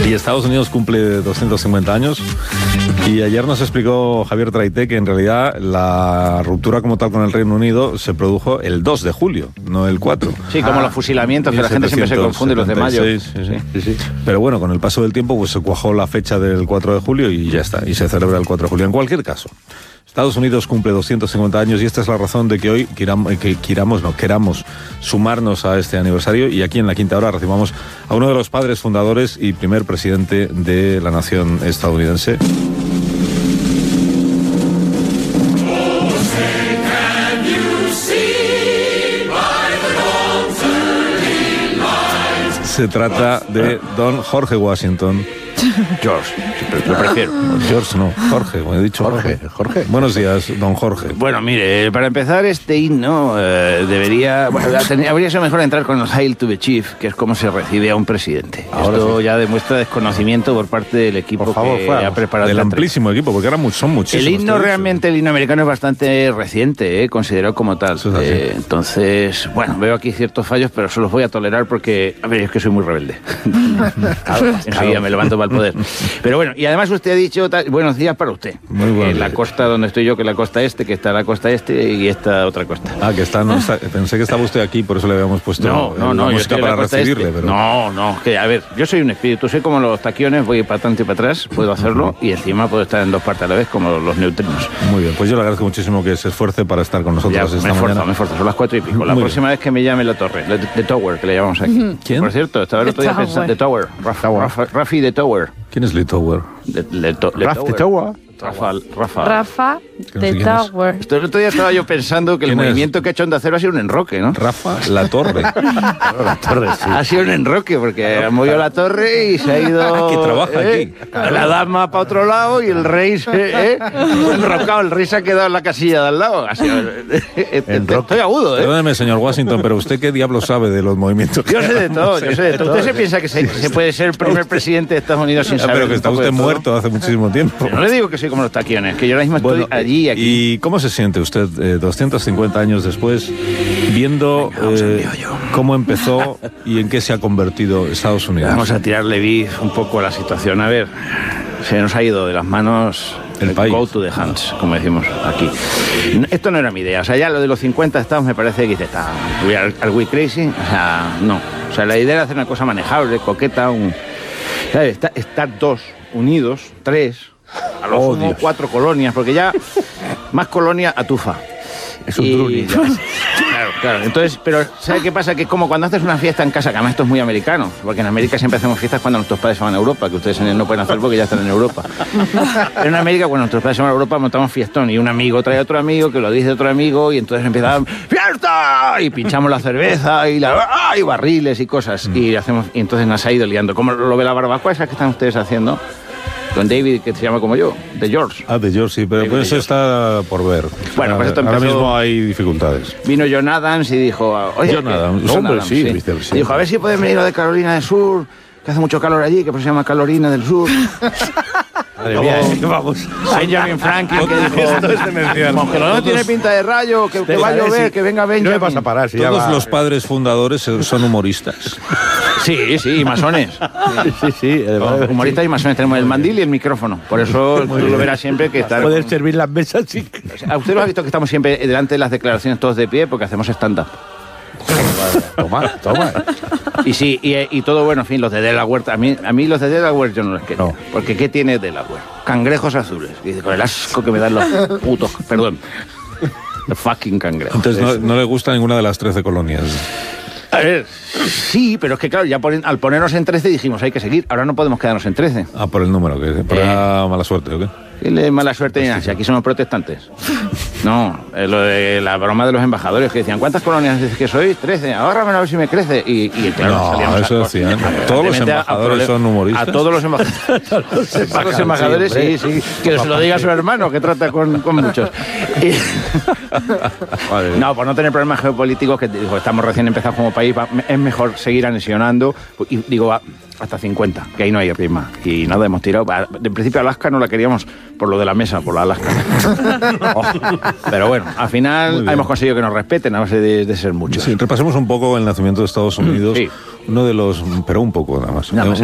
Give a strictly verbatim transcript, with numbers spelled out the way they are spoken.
Y Estados Unidos cumple doscientos cincuenta años y ayer nos explicó Javier Traité que en realidad la ruptura como tal con el Reino Unido se produjo el dos de julio, no el cuatro. Sí, como ah, los fusilamientos, que la gente siempre se confunde, los de mayo. Sí, sí, sí. Sí, sí. Pero bueno, con el paso del tiempo pues se cuajó la fecha del cuatro de julio y ya está, y se celebra el cuatro de julio. En cualquier caso, Estados Unidos cumple doscientos cincuenta años y esta es la razón de que hoy queramos, que queramos, no, queramos sumarnos a este aniversario y aquí en la Quinta Hora recibamos a uno de los padres fundadores y primer presidente de la nación estadounidense. Se trata de don Jorge Washington. George, lo prefiero. George no, Jorge, como he dicho. Jorge, Jorge. Buenos días, don Jorge. Bueno, mire, para empezar este himno eh, debería, bueno, tenía, habría sido mejor entrar con el Hail to the Chief, que es como se recibe a un presidente. Ahora Esto sí. ya demuestra desconocimiento por parte del equipo por favor, que fuera, ha preparado. Del amplísimo equipo, porque ahora son muchísimos. El himno realmente, el himno americano es bastante reciente, eh, considerado como tal. Eh, entonces, bueno, veo aquí ciertos fallos, pero se los voy a tolerar porque, a ver, es que soy muy rebelde. claro, enseguida me levanto para el poder. Pero bueno, y además usted ha dicho, buenos días para usted. Muy bueno. En la costa donde estoy yo, que es la costa este, que está la costa este y esta otra costa. Ah, que está, no está, pensé que estaba usted aquí, por eso le habíamos puesto no, no, no, música para recibirle. Este. Pero... No, no, que a ver, yo soy un espíritu, soy como los taquiones, voy para adelante y para atrás, puedo hacerlo y encima puedo estar en dos partes a la vez, como los neutrinos. Muy bien, pues yo le agradezco muchísimo que se esfuerce para estar con nosotros ya, esta me esfuerzo, mañana. me esfuerzo, son las cuatro y pico. La Muy próxima bien. vez que me llame la torre, The Tower, que le llamamos aquí. ¿Quién? Por cierto, estaba el otro día pensando, The Tower, Rafi The Tower. ¿Quién es The Tower? Rafa The Tower. Rafa, Rafa. Rafa The Tower. Esto el otro día estaba yo pensando que el movimiento es? que ha hecho Onda Cero ha sido un enroque, ¿no? Rafa La Torre. la torre sí. Ha sido un enroque porque ha movido la torre y se ha ido. Ah, que trabaja eh, aquí. La dama para otro lado y el rey se eh, enrocado. El rey se ha quedado en la casilla de al lado. Ha sido, estoy agudo, ¿eh? Perdóneme, señor Washington, pero ¿usted qué diablo sabe de los movimientos? Yo sé de todo, yo sé de todo. ¿Usted se piensa que se, se puede ser el primer presidente de Estados Unidos sin ah, saber? Pero que está usted muerto hace muchísimo tiempo. Yo no le digo que soy como los taquiones, que yo ahora mismo estoy bueno, allí, aquí. ¿Y cómo se siente usted eh, doscientos cincuenta años después viendo Venga, eh, cómo empezó y en qué se ha convertido Estados Unidos? Vamos a tirarle beef un poco a la situación. A ver, se nos ha ido de las manos el país. Go to the hands, como decimos aquí. Esto no era mi idea. O sea, ya lo de los cincuenta estados me parece que está. ¿Are we crazy? O sea, no. O sea, la idea era hacer una cosa manejable, coqueta, un... ¿sabes? Estar dos unidos, tres... A los oh, sumo, cuatro colonias, porque ya más colonia atufa. Es un truni. Claro, claro. Entonces, pero ¿sabes qué pasa? Que es como cuando haces una fiesta en casa, que además esto es muy americano, porque en América siempre hacemos fiestas cuando nuestros padres se van a Europa, que ustedes no pueden hacer porque ya están en Europa. Pero en América, cuando nuestros padres se van a Europa, montamos fiestón y un amigo trae a otro amigo, que lo dice otro amigo, y entonces empiezan ¡fiesta! Y pinchamos la cerveza y, la, ¡ah! y barriles y cosas. Mm. Y hacemos y entonces nos ha ido liando. ¿Cómo lo ve la barbacoa esa que están ustedes haciendo? Con David, que se llama como yo, de George. Ah, de George, sí, pero pues eso está por ver. Bueno, pues esto ahora empezó, mismo hay dificultades. Vino John Adams y dijo... Oye, John Adams, John hombre, Adams, sí, sí. mister Sí. Y dijo, a ver si pueden venir a de Carolina del Sur, que hace mucho calor allí, que pues se llama Carolina del Sur. Madre mía, oh, vamos. Benjamin Franklin, que dijo... Esto es demencial. Aunque no tiene pinta de rayo, que, que va a llover, que venga Benjamin. No me vas a parar, si Todos los padres fundadores son humoristas. Sí, sí, y masones. Sí, sí, sí. Oh, humoristas y masones. Tenemos el mandil y el micrófono. Por eso tú lo verás siempre que está... Poder servir las mesas, sí. ¿A usted lo ha visto que estamos siempre delante de las declaraciones todos de pie porque hacemos stand-up? Toma, toma. Y sí, y, y todo bueno, en fin, los de Delaware, a mí, a mí los de Delaware yo no los quiero. No. Porque ¿qué tiene Delaware? Cangrejos azules. Y dice, con el asco que me dan los putos, perdón, los fucking cangrejos. Entonces no, no le gusta ninguna de las trece colonias. A ver, sí, pero es que claro, ya ponen, al ponernos en trece dijimos, hay que seguir, ahora no podemos quedarnos en trece. Ah, por el número, que por eh. la mala suerte, ¿o qué? ¿Qué mala suerte ni nada? Si aquí somos protestantes. No, eh, lo de la broma de los embajadores que decían, ¿cuántas colonias dices que sois? trece, ahórramelo a ver si me crece. Y, y claro, no, salíamos eso decían. Todos los embajadores a, son humoristas. A todos los embajadores. A todos los embajadores, sí, sí. Que se lo diga a su hermano, que trata con, con muchos. Y... no, por no tener problemas geopolíticos, que digo, estamos recién empezados como país, es mejor seguir anexionando. Y digo, hasta cincuenta, que ahí no hay rima. Y nada, hemos tirado. En principio Alaska no la queríamos por lo de la mesa, por la Alaska. Oh, pero bueno, al final hemos conseguido que nos respeten a base de, de ser muchos. Sí, repasemos un poco el nacimiento de Estados Unidos. Sí. Uno de los, pero un poco nada más. Nada más.